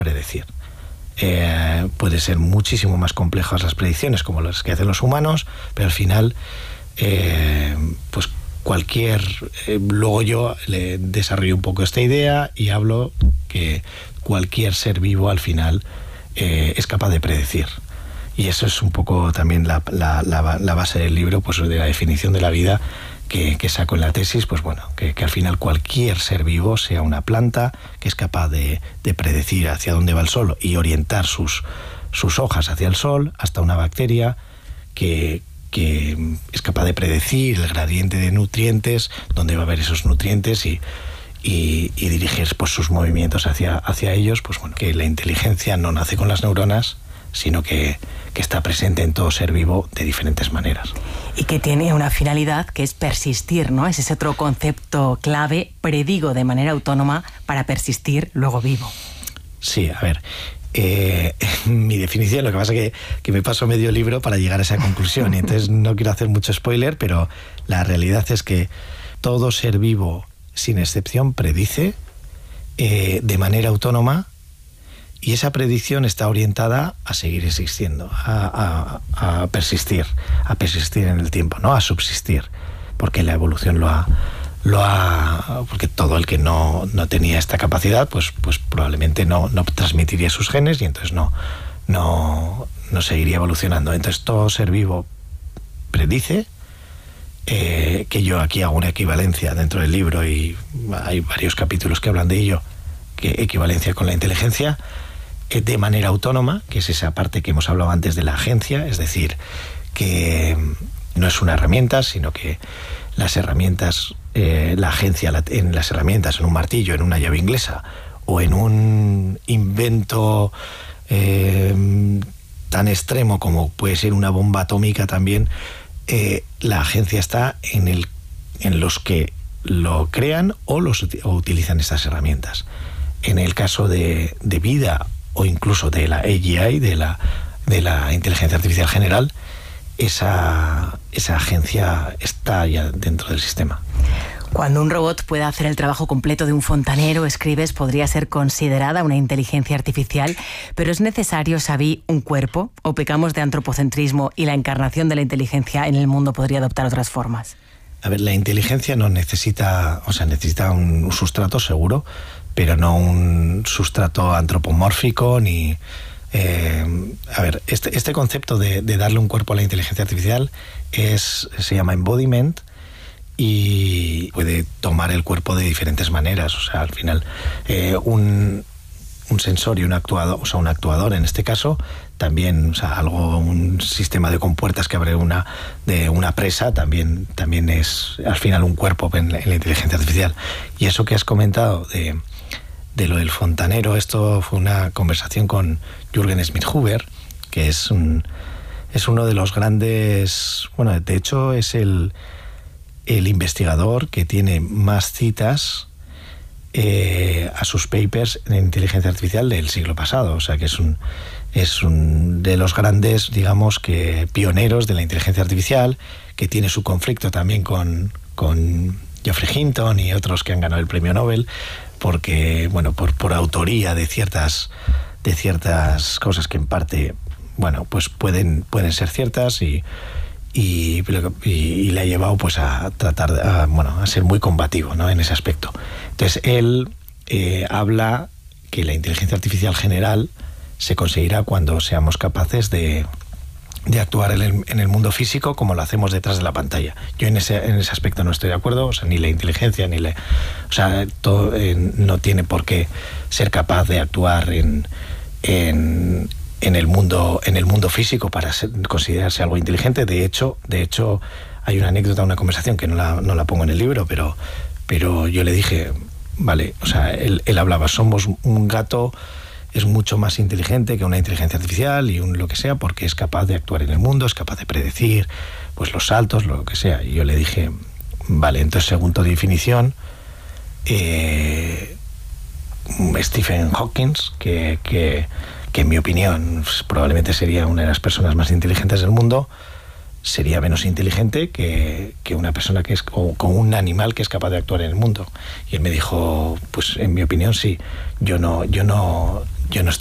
predecir. Puede ser muchísimo más complejas las predicciones como las que hacen los humanos, pero al final pues luego yo le desarrollo un poco esta idea y hablo que cualquier ser vivo al final es capaz de predecir. Y eso es un poco también la base del libro, pues de la definición de la vida que saco en la tesis, pues bueno, que al final cualquier ser vivo, sea una planta, que es capaz de predecir hacia dónde va el sol y orientar sus hojas hacia el sol, hasta una bacteria que es capaz de predecir el gradiente de nutrientes, dónde va a haber esos nutrientes y dirigir pues sus movimientos hacia ellos. Pues bueno, que la inteligencia no nace con las neuronas, sino que está presente en todo ser vivo de diferentes maneras. Y que tiene una finalidad que es persistir, ¿no? Ese es otro concepto clave, predigo de manera autónoma para persistir, luego vivo. Sí, a ver, mi definición, lo que pasa es que me paso medio libro para llegar a esa conclusión, y entonces no quiero hacer mucho spoiler, pero la realidad es que todo ser vivo, sin excepción, predice de manera autónoma. Y esa predicción está orientada a seguir existiendo, a persistir en el tiempo, no a subsistir, porque la evolución porque todo el que no tenía esta capacidad, pues probablemente no transmitiría sus genes y entonces no seguiría evolucionando. Entonces todo ser vivo predice, que yo aquí hago una equivalencia dentro del libro y hay varios capítulos que hablan de ello, que equivalencia con la inteligencia, de manera autónoma, que es esa parte que hemos hablado antes de la agencia, es decir, que no es una herramienta, sino que las herramientas, la agencia en las herramientas, en un martillo, en una llave inglesa o en un invento tan extremo como puede ser una bomba atómica también, la agencia está en los que lo crean o utilizan estas herramientas. En el caso de vida o incluso de la AGI, de la inteligencia artificial general, esa agencia está ya dentro del sistema. Cuando un robot pueda hacer el trabajo completo de un fontanero, escribes, podría ser considerada una inteligencia artificial, pero ¿es necesario, Xavi, un cuerpo? ¿O pecamos de antropocentrismo y la encarnación de la inteligencia en el mundo podría adoptar otras formas? A ver, la inteligencia no necesita, necesita un sustrato seguro, pero no un sustrato antropomórfico ni... a ver, este concepto de darle un cuerpo a la inteligencia artificial se llama embodiment y puede tomar el cuerpo de diferentes maneras. O sea, al final un sensor y un actuador en este caso también, un sistema de compuertas que abre una presa también es al final un cuerpo en la inteligencia artificial. Y eso que has comentado de lo del fontanero, esto fue una conversación con Jürgen Schmidhuber, que es uno de los grandes, bueno, de hecho es el investigador que tiene más citas a sus papers en inteligencia artificial del siglo pasado. O sea que es un de los grandes, digamos, que pioneros de la inteligencia artificial, que tiene su conflicto también con Geoffrey Hinton y otros que han ganado el premio Nobel, porque, bueno, por autoría de ciertas cosas que en parte, bueno, pues pueden ser ciertas y le ha llevado pues a tratar a ser muy combativo, ¿no?, en ese aspecto. Entonces él habla que la inteligencia artificial general se conseguirá cuando seamos capaces de actuar en el mundo físico como lo hacemos detrás de la pantalla. Yo en ese aspecto no estoy de acuerdo. O sea, ni la inteligencia todo no tiene por qué ser capaz de actuar en el mundo físico para considerarse algo inteligente. De hecho hay una anécdota, una conversación que no la pongo en el libro, pero yo le dije, vale, o sea, él hablaba, somos un gato, es mucho más inteligente que una inteligencia artificial y lo que sea, porque es capaz de actuar en el mundo, es capaz de predecir pues los saltos, lo que sea. Y yo le dije, vale, entonces según tu definición, Stephen Hawking, que en mi opinión pues, probablemente sería una de las personas más inteligentes del mundo, sería menos inteligente que una persona que es, o con un animal que es capaz de actuar en el mundo. Y él me dijo, pues en mi opinión sí, yo no estoy